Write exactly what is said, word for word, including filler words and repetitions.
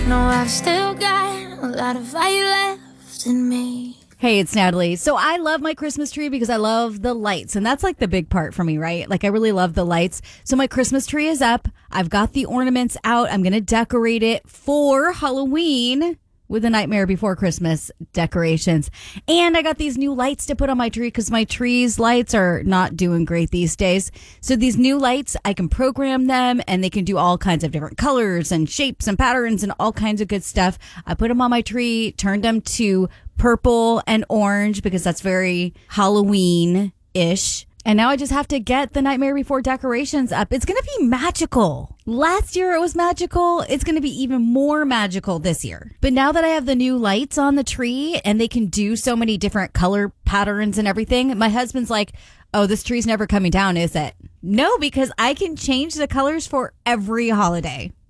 No, I've still got a lot of fire left in me. Hey, it's Natalie. So I love my Christmas tree because I love the lights. And that's like the big part for me, right? Like I really love the lights. So my Christmas tree is up. I've got the ornaments out. I'm going to decorate it for Halloween with the Nightmare Before Christmas decorations. And I got these new lights to put on my tree because my tree's lights are not doing great these days. So these new lights, I can program them and they can do all kinds of different colors and shapes and patterns and all kinds of good stuff. I put them on my tree, turned them to purple and orange because that's very Halloween-ish. And now I just have to get the Nightmare Before decorations up. It's going to be magical. Last year it was magical. It's going to be even more magical this year. But now that I have the new lights on the tree and they can do so many different color patterns and everything, my husband's like, oh, this tree's never coming down, is it? No, because I can change the colors for every holiday.